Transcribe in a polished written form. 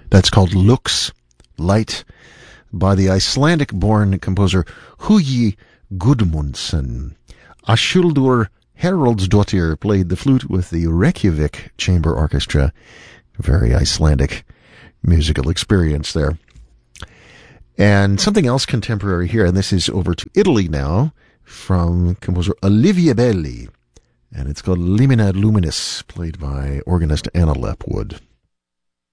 That's called Lux, Light, by the Icelandic-born composer Hugi Gudmundsson. Ashildur Haraldsdottir played the flute with the Reykjavik Chamber Orchestra. Very Icelandic musical experience there. And something else contemporary here, and this is over to Italy now, from composer Olivia Belli. And it's called Limina Luminis, played by organist Anna Lepwood.